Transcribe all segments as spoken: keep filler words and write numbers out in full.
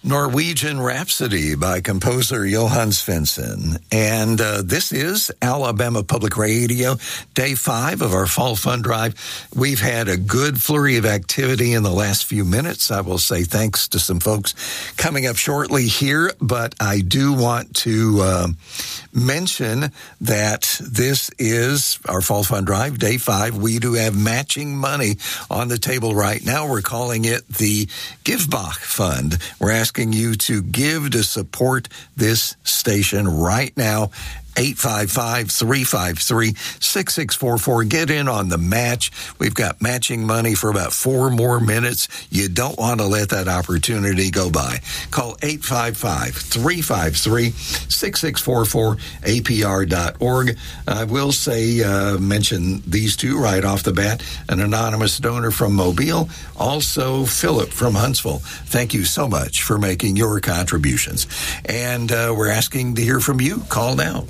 Norwegian Rhapsody by composer Johann Svensson. And uh, this is Alabama Public Radio, day five of our Fall Fund Drive. We've had a good flurry of activity in the last few minutes. I will say thanks to some folks coming up shortly here, but I do want to uh, mention that this is our Fall Fund Drive, day five. We do have matching money on the table right now. We're calling it the GiveBach Fund. We're asking you to give to support this station right now. eight five five, three five three, six six four four. Get in on the match. We've got matching money for about four more minutes. You don't want to let that opportunity go by. Call eight five five, three five three, six six four four, A P R dot org. I will say, uh, mention these two right off the bat. An anonymous donor from Mobile. Also, Philip from Huntsville. Thank you so much for making your contributions. And uh, we're asking to hear from you. Call now.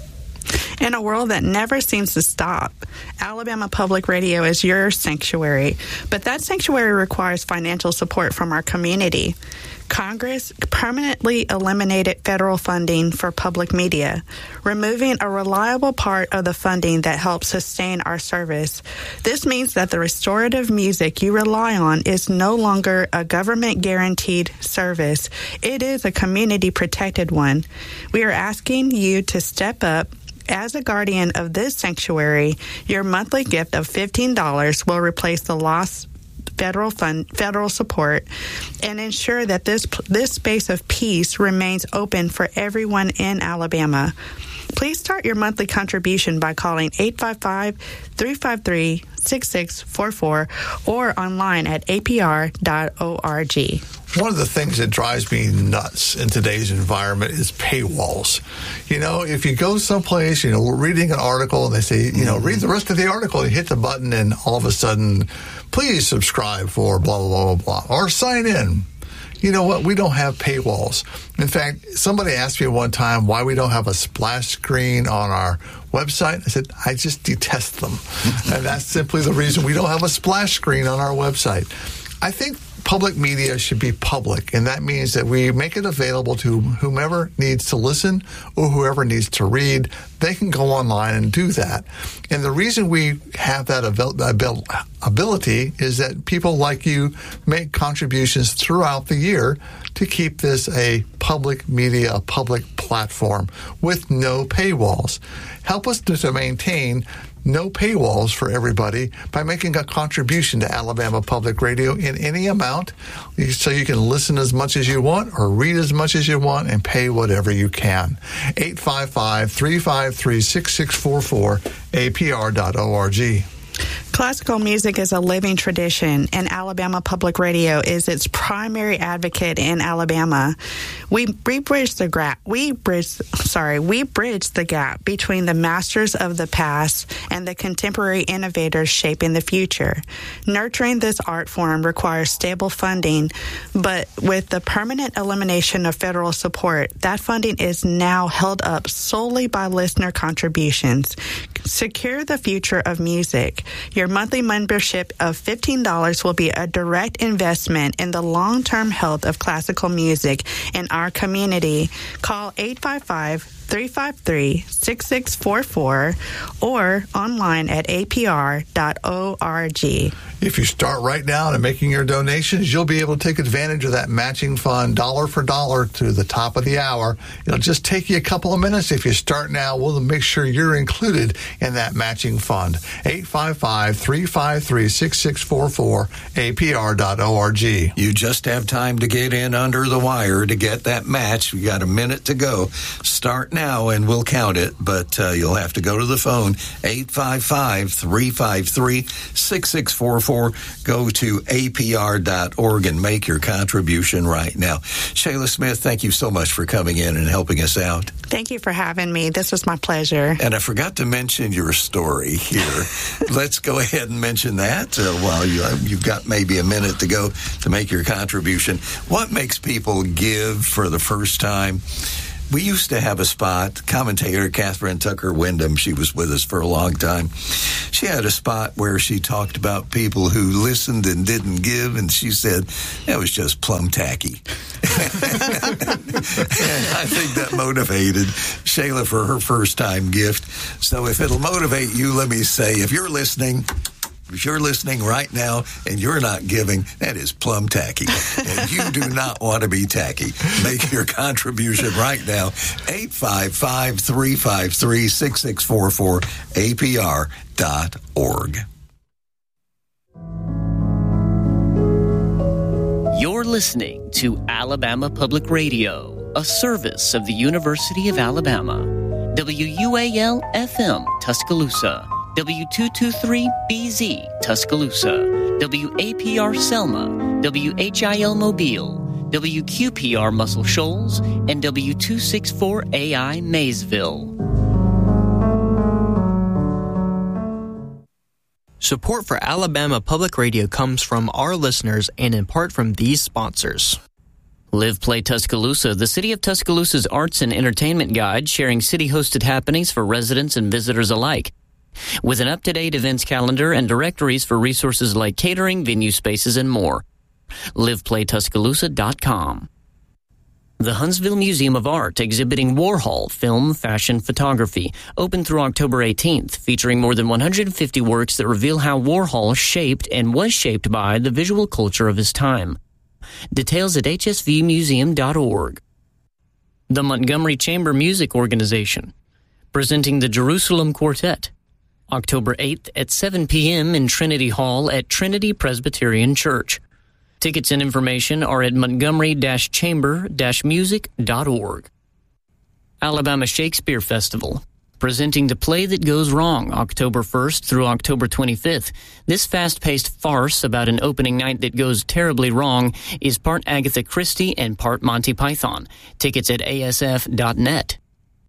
In a world that never seems to stop, Alabama Public Radio is your sanctuary, but that sanctuary requires financial support from our community. Congress permanently eliminated federal funding for public media, removing a reliable part of the funding that helps sustain our service. This means that the restorative music you rely on is no longer a government-guaranteed service. It is a community-protected one. We are asking you to step up. As a guardian of this sanctuary, your monthly gift of fifteen dollars will replace the lost federal fund, federal support, and ensure that this this space of peace remains open for everyone in Alabama. Please start your monthly contribution by calling eight five five, three five three, six six four four or online at A P R dot org. One of the things that drives me nuts in today's environment is paywalls. You know, if you go someplace, you know, we're reading an article and they say, you know, read the rest of the article, you hit the button and all of a sudden, please subscribe for blah, blah, blah, blah, or sign in. You know what? We don't have paywalls. In fact, somebody asked me one time why we don't have a splash screen on our website. I said, I just detest them. And that's simply the reason we don't have a splash screen on our website. I think public media should be public, and that means that we make it available to whomever needs to listen or whoever needs to read. They can go online and do that. And the reason we have that ability is that people like you make contributions throughout the year to keep this a public media, a public platform with no paywalls. Help us to, to maintain no paywalls for everybody by making a contribution to Alabama Public Radio in any amount so you can listen as much as you want or read as much as you want and pay whatever you can. eight five five, three five three, six six four four, A P R dot org. Classical music is a living tradition, and Alabama Public Radio is its primary advocate in Alabama. We, we bridge the gap. We bridge, sorry, we bridge the gap between the masters of the past and the contemporary innovators shaping the future. Nurturing this art form requires stable funding, but with the permanent elimination of federal support, that funding is now held up solely by listener contributions. Secure the future of music. Your monthly membership of fifteen dollars will be a direct investment in the long-term health of classical music in our community. Call eight five five, three five three, six six four four or online at A P R dot org. If you start right now and making your donations, you'll be able to take advantage of that matching fund dollar for dollar to the top of the hour. It'll just take you a couple of minutes. If you start now, we'll make sure you're included in that matching fund. eight five five, three five three, six six four four, A P R dot org. You just have time to get in under the wire to get that match. We got a minute to go. Start now and we'll count it, but uh, you'll have to go to the phone, eight five five, three five three, six six four four. Go to A P R dot org and make your contribution right now. Shayla Smith, thank you so much for coming in and helping us out. Thank you for having me. This was my pleasure. And I forgot to mention your story here. Let's go ahead and mention that uh, while you, uh, you've got maybe a minute to go to make your contribution. What makes people give for the first time? we used to have a spot, commentator Catherine Tucker Wyndham, she was with us for a long time. She had a spot where she talked about people who listened and didn't give, and she said, that was just plumb tacky. And I think that motivated Shayla for her first-time gift. So if it'll motivate you, let me say, if you're listening... If you're listening right now and you're not giving, that is plumb tacky. And you do not want to be tacky. Make your contribution right now. eight five five, three five three, six six four four, A P R dot org. You're listening to Alabama Public Radio, a service of the University of Alabama. W U A L F M, Tuscaloosa. W two twenty-three B Z, Tuscaloosa, W A P R Selma, W H I L Mobile, W Q P R Muscle Shoals, and W two sixty-four A I Maysville. Support for Alabama Public Radio comes from our listeners and in part from these sponsors. Live Play Tuscaloosa, the City of Tuscaloosa's arts and entertainment guide, sharing city-hosted happenings for residents and visitors alike. With an up-to-date events calendar and directories for resources like catering, venue spaces, and more. live play tuscaloosa dot com. The Huntsville Museum of Art, exhibiting Warhol film, fashion, photography, open through October eighteenth, featuring more than one hundred fifty works that reveal how Warhol shaped and was shaped by the visual culture of his time. Details at h s v museum dot org. The Montgomery Chamber Music Organization, presenting the Jerusalem Quartet, October eighth at seven p.m. in Trinity Hall at Trinity Presbyterian Church. Tickets and information are at montgomery chamber music dot org. Alabama Shakespeare Festival, presenting The Play That Goes Wrong, October first through October twenty-fifth. This fast-paced farce about an opening night that goes terribly wrong is part Agatha Christie and part Monty Python. Tickets at a s f dot net.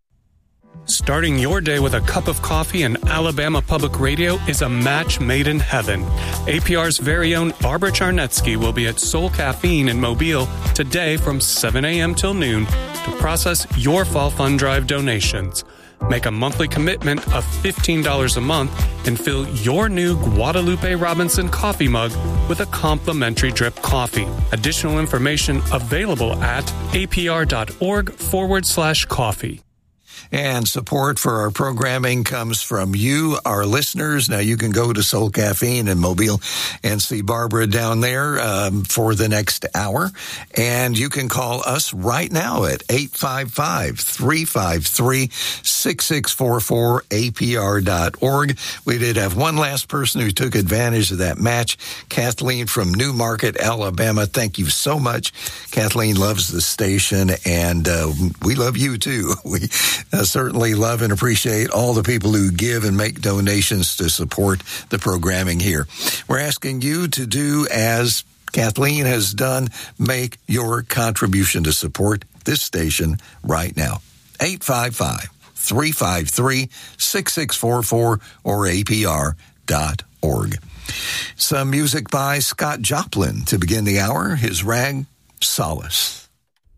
Starting your day with a cup of coffee and Alabama Public Radio is a match made in heaven. A P R's very own Barbara Charnetsky will be at Soul Caffeine in Mobile today from seven a.m. till noon to process your Fall Fund Drive donations. Make a monthly commitment of fifteen dollars a month and fill your new Guadalupe Robinson coffee mug with a complimentary drip coffee. Additional information available at apr.org forward slash coffee. And support for our programming comes from you, our listeners. Now, you can go to Soul Caffeine in Mobile and see Barbara down there um, for the next hour. And you can call us right now at eight five five, three five three, six six four four, A P R dot org. We did have one last person who took advantage of that match, Kathleen from New Market, Alabama. Thank you so much. Kathleen loves the station, and uh, we love you, too. We uh, certainly love and appreciate all the people who give and make donations to support the programming here. We're asking you to do as Kathleen has done, make your contribution to support this station right now. eight five five, three five three, six six four four or A P R dot org. Some music by Scott Joplin to begin the hour, his rag, Solace.